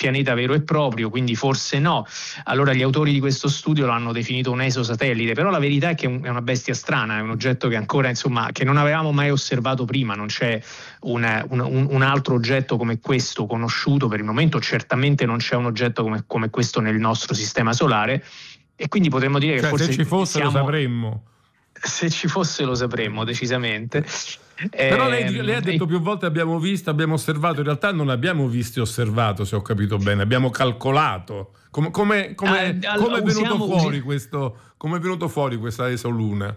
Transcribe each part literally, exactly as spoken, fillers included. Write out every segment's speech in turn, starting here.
pianeta vero e proprio, quindi forse no. Allora gli autori di questo studio lo hanno definito un esosatellite, però la verità è che è una bestia strana, è un oggetto che ancora, insomma, che non avevamo mai osservato prima, non c'è un, un, un altro oggetto come questo conosciuto per il momento, certamente non c'è un oggetto come, come questo nel nostro sistema solare, e quindi potremmo dire cioè, che forse se ci fosse siamo, lo sapremmo. Se ci fosse lo sapremmo, decisamente. Però lei, Ehm, lei ha detto e- più volte abbiamo visto, abbiamo osservato, in realtà non abbiamo visto e osservato, se ho capito bene, abbiamo calcolato. Come, come, come, eh, come è venuto usiamo- fuori usi- questo, come è venuto fuori questa esoluna?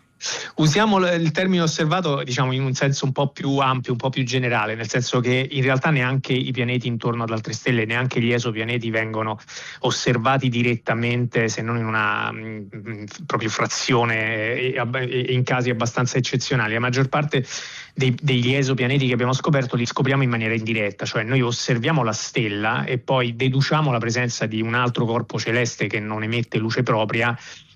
Usiamo il termine osservato, diciamo, in un senso un po' più ampio, un po' più generale, nel senso che in realtà neanche i pianeti intorno ad altre stelle, neanche gli esopianeti vengono osservati direttamente, se non in una mh, proprio frazione e, e in casi abbastanza eccezionali. La maggior parte dei, degli esopianeti che abbiamo scoperto li scopriamo in maniera indiretta, cioè noi osserviamo la stella e poi deduciamo la presenza di un altro corpo celeste che non emette luce propria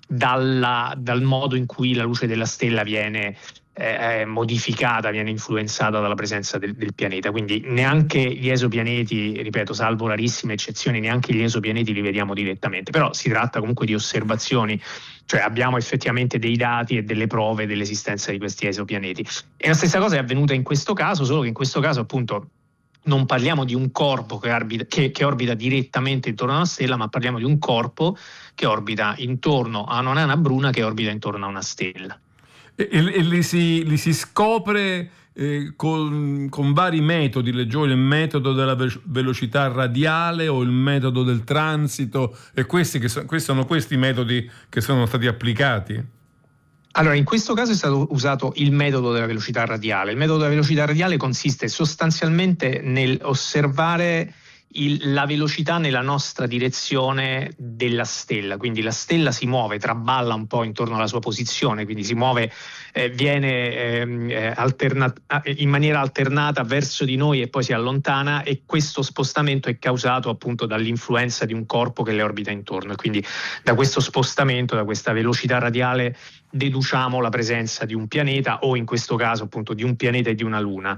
Dalla, dal modo in cui la luce della stella viene eh, modificata, viene influenzata dalla presenza del, del pianeta. Quindi neanche gli esopianeti, ripeto, salvo rarissime eccezioni, neanche gli esopianeti li vediamo direttamente, però si tratta comunque di osservazioni, cioè abbiamo effettivamente dei dati e delle prove dell'esistenza di questi esopianeti. E la stessa cosa è avvenuta in questo caso, solo che in questo caso appunto non parliamo di un corpo che orbita, che, che orbita direttamente intorno a una stella, ma parliamo di un corpo che orbita intorno a una nana bruna che orbita intorno a una stella. E, e, e li, si, li si scopre eh, con, con vari metodi, leggevo il metodo della ve- velocità radiale o il metodo del transito, e questi, che so, questi sono questi metodi che sono stati applicati? Allora, in questo caso è stato usato il metodo della velocità radiale. Il metodo della velocità radiale consiste sostanzialmente nel osservare il, la velocità nella nostra direzione della stella, quindi la stella si muove, traballa un po' intorno alla sua posizione, quindi si muove, eh, viene eh, alternat- in maniera alternata verso di noi e poi si allontana, e questo spostamento è causato appunto dall'influenza di un corpo che le orbita intorno, e quindi da questo spostamento, da questa velocità radiale deduciamo la presenza di un pianeta, o in questo caso appunto di un pianeta e di una luna.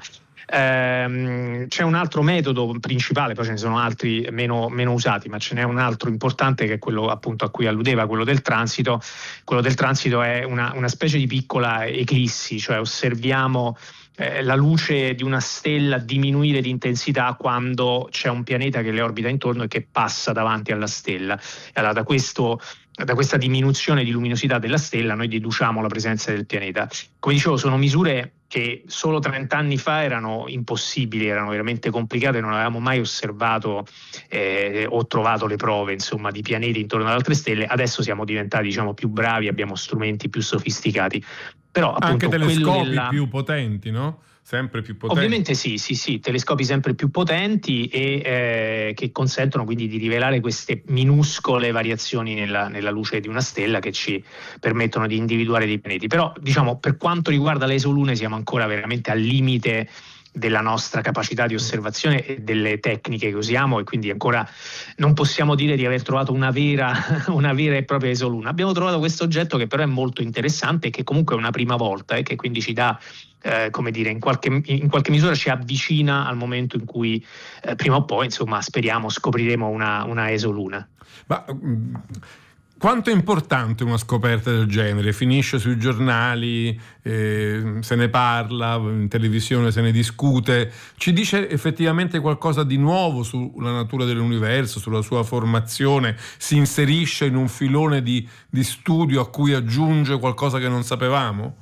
Ehm, c'è un altro metodo principale, poi ce ne sono altri meno, meno usati, ma ce n'è un altro importante che è quello appunto a cui alludeva, quello del transito. Quello del transito è una, una specie di piccola eclissi, cioè osserviamo eh, la luce di una stella diminuire di intensità quando c'è un pianeta che le orbita intorno e che passa davanti alla stella. E allora da questo da questa diminuzione di luminosità della stella noi deduciamo la presenza del pianeta. Come dicevo, sono misure che solo trenta anni fa erano impossibili, erano veramente complicate, non avevamo mai osservato eh, o trovato le prove, insomma, di pianeti intorno ad altre stelle. Adesso siamo diventati, diciamo, più bravi, abbiamo strumenti più sofisticati. Però appunto Anche telescopi quello della... più potenti, no? Sempre più potenti. Ovviamente sì, sì, sì, telescopi sempre più potenti e eh, che consentono quindi di rivelare queste minuscole variazioni nella, nella luce di una stella che ci permettono di individuare dei pianeti. Però, diciamo, per quanto riguarda le esolune siamo ancora veramente al limite della nostra capacità di osservazione e delle tecniche che usiamo, e quindi ancora non possiamo dire di aver trovato una vera, una vera e propria esoluna. Abbiamo trovato questo oggetto che però è molto interessante e che comunque è una prima volta e che quindi ci dà, eh, come dire, in qualche, in qualche misura ci avvicina al momento in cui eh, prima o poi, insomma, speriamo scopriremo una, una esoluna. Ma mh, quanto è importante una scoperta del genere? Finisce sui giornali, eh, se ne parla, in televisione se ne discute. Ci dice effettivamente qualcosa di nuovo sulla natura dell'universo, sulla sua formazione? Si inserisce in un filone di, di studio a cui aggiunge qualcosa che non sapevamo?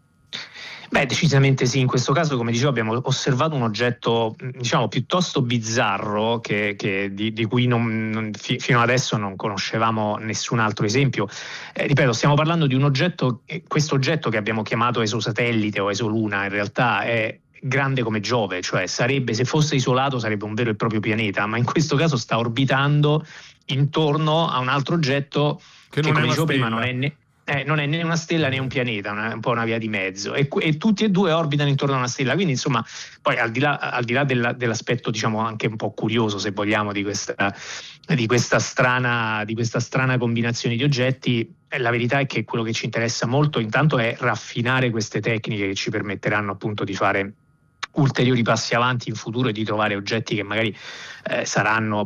Beh, decisamente sì. In questo caso, come dicevo, abbiamo osservato un oggetto, diciamo, piuttosto bizzarro che, che di, di cui non, non, fi, fino adesso non conoscevamo nessun altro esempio. Eh, ripeto, stiamo parlando di un oggetto, questo oggetto che abbiamo chiamato esosatellite o esoluna, in realtà è grande come Giove, cioè sarebbe, se fosse isolato, sarebbe un vero e proprio pianeta, ma in questo caso sta orbitando intorno a un altro oggetto che, che come dicevo prima, non è né Eh, non è né una stella né un pianeta, è un po' una via di mezzo, e, e tutti e due orbitano intorno a una stella, quindi insomma poi al di là, al di là della, dell'aspetto, diciamo, anche un po' curioso, se vogliamo, di questa, di questa strana di questa strana combinazione di oggetti, eh, la verità è che quello che ci interessa molto intanto è raffinare queste tecniche che ci permetteranno appunto di fare ulteriori passi avanti in futuro e di trovare oggetti che magari eh, saranno